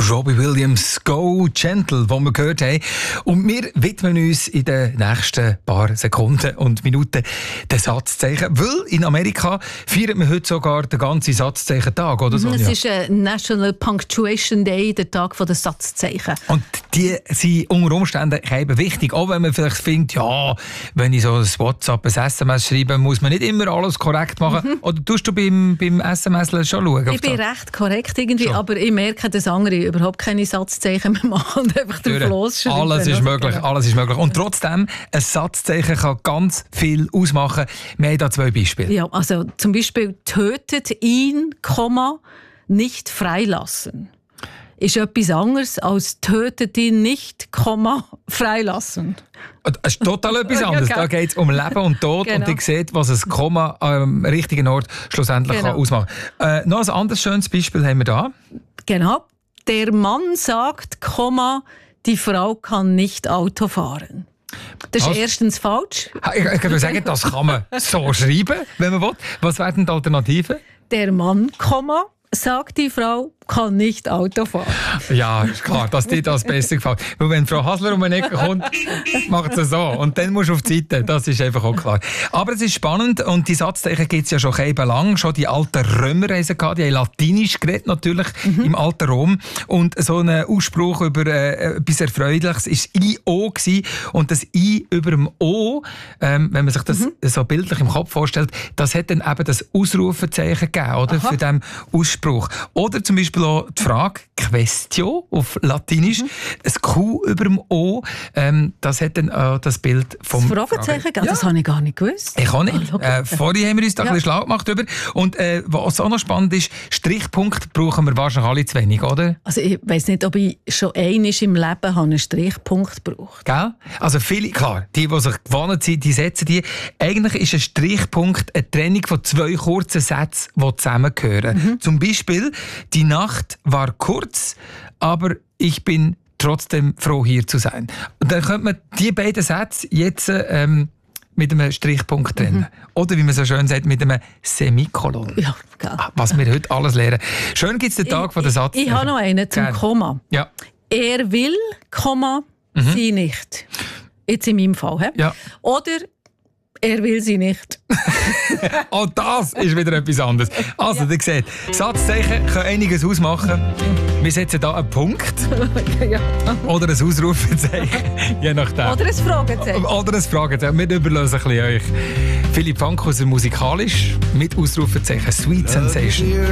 Robbie Williams, Go Gentle, den wir gehört haben. Und wir widmen uns in den nächsten paar Sekunden und Minuten den Satzzeichen. Weil in Amerika feiert man heute sogar den ganzen Satzzeichen-Tag, oder Sonja? Es ist National Punctuation Day, der Tag der Satzzeichen. Und die sind unter Umständen eben wichtig. Auch wenn man vielleicht findet, ja, wenn ich so ein WhatsApp, ein SMS schreibe, muss man nicht immer alles korrekt machen. Oder tust du beim SMS schon schauen? Ich bin recht korrekt irgendwie, aber ich merke, dass andere überhaupt keine Satzzeichen mehr machen und einfach drauf losschreiben. Alles ist möglich, alles ist möglich. Und trotzdem, ein Satzzeichen kann ganz viel ausmachen. Wir haben da 2 Beispiele. Ja, also zum Beispiel tötet ihn, nicht freilassen. Ist etwas anderes als tötet ihn nicht, freilassen. Das ist total etwas anderes. Da geht es um Leben und Tod und ihr seht, was ein Komma am richtigen Ort schlussendlich kann ausmachen kann. Noch ein anderes schönes Beispiel haben wir da. Genau. Der Mann sagt, die Frau kann nicht Auto fahren. Das ist erstens falsch. Ich kann sagen, das kann man so schreiben, wenn man will. Was wären denn die Alternativen? Der Mann, sagt die Frau, kann nicht Auto fahren. Ja, ist klar, dass dir das besser gefällt. Weil wenn Frau Hasler um eine Ecke kommt, macht sie so. Und dann musst du auf die Seite. Das ist einfach auch klar. Aber es ist spannend und die Satzzeichen gibt es ja schon eben lang. Schon die alten Römer haben sie gehabt. Die haben Latinisch geredet, natürlich, im alten Rom. Und so ein Ausspruch über etwas Erfreuliches war I-O gewesen. Und das I über dem O, wenn man sich das so bildlich im Kopf vorstellt, das hat dann eben das Ausrufezeichen gegeben, oder? Für diesen Ausspruch. Oder zum Beispiel auch die Frage Questio auf Latinisch, ein Q über dem O, das hat dann das Bild vom das Fragezeichen, das habe ich gar nicht gewusst. Ich auch nicht. Vorhin haben wir uns da ein bisschen schlau gemacht darüber. Und was auch noch spannend ist, Strichpunkt brauchen wir wahrscheinlich alle zu wenig, oder? Also ich weiss nicht, ob ich schon einmal im Leben einen Strichpunkt gebraucht habe. Gell? Also viele, klar, die sich gewohnt sind, die setzen die. Eigentlich ist ein Strichpunkt eine Trennung von 2 kurzen Sätzen, die zusammengehören. Zum Beispiel, die Nacht war kurz, aber ich bin trotzdem froh, hier zu sein. Und dann könnte man die beiden Sätze jetzt mit einem Strichpunkt trennen. Oder wie man so schön sagt, mit einem Semikolon. Ja, geil. Was wir heute alles lernen. Schön gibt es den Tag von der Satz. Ich habe noch einen zum Komma. Ja. Er will, sie nicht. Jetzt in meinem Fall. Ja. Oder er will sie nicht. Auch das ist wieder etwas anderes. Also, ihr seht, Satzzeichen können einiges ausmachen. Wir setzen hier einen Punkt. Oder ein Ausrufezeichen. Je nachdem. Oder ein Fragezeichen. Oder ein Fragezeichen. Wir überlösen ein bisschen euch. Philipp Fankhauser musikalisch mit Ausrufezeichen Sweet Sensation.